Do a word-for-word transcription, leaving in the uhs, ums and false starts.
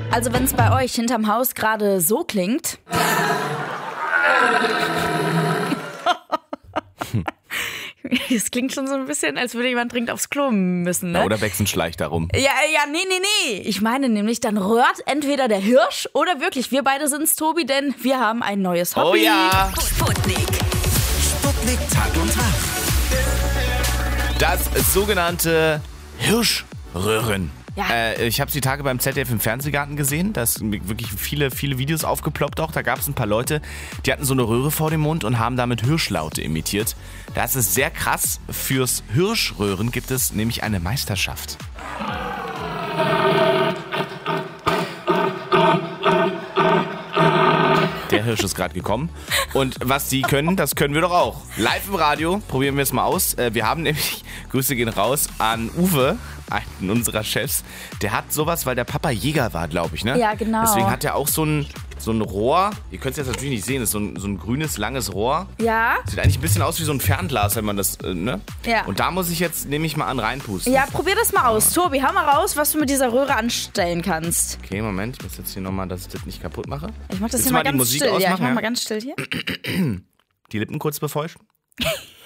Also wenn es bei euch hinterm Haus gerade so klingt... Es klingt schon so ein bisschen, als würde jemand dringend aufs Klo müssen, ne? Ja, oder Wechseln schleicht darum. Ja, ja, nee, nee, nee. Ich meine nämlich, dann rührt entweder der Hirsch oder wirklich, wir beide sind's, Tobi, denn wir haben ein neues Hobby. Oh ja! Sputnik. Sputnik Tag und Tag. Das sogenannte Hirschröhren. Ja. Äh, ich habe die Tage beim Z D F im Fernsehgarten gesehen. Da sind wirklich viele, viele Videos aufgeploppt auch. Da gab es ein paar Leute, die hatten so eine Röhre vor dem Mund und haben damit Hirschlaute imitiert. Das ist sehr krass. Fürs Hirschröhren gibt es nämlich eine Meisterschaft. Der Hirsch ist gerade gekommen. Und was die können, das können wir doch auch. Live im Radio, probieren wir es mal aus. Wir haben nämlich, Grüße gehen raus an Uwe, einen unserer Chefs. Der hat sowas, weil der Papa Jäger war, glaube ich, ne? Ja, genau. Deswegen hat er auch so ein, so ein Rohr. Ihr könnt es jetzt natürlich nicht sehen, das ist so ein, so ein grünes, langes Rohr. Ja? Sieht eigentlich ein bisschen aus wie so ein Fernglas, wenn man das, äh, ne? Ja. Und da muss ich jetzt, nehme ich mal an, reinpusten. Ja, probier das mal aus. Tobi, hau mal raus, was du mit dieser Röhre anstellen kannst. Okay, Moment, ich muss jetzt hier nochmal, dass ich das nicht kaputt mache. Ich mach das Willst hier du mal mal die ganz Musik still. Ja, ich ausmachen, mach ja? mal ganz still hier. Die Lippen kurz befeuchten.